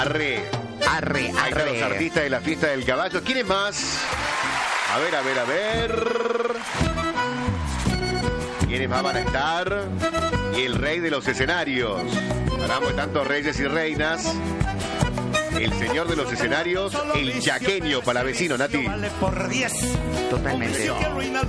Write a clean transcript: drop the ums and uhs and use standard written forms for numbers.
Arre. Ahí están los artistas de la fiesta del caballo. ¿Quiénes más? A ver. ¿Quiénes más van a estar? Y el rey de los escenarios. Hablamos de tantos reyes y reinas. El señor de los escenarios, el chaqueño palavecino, Nati. Totalmente.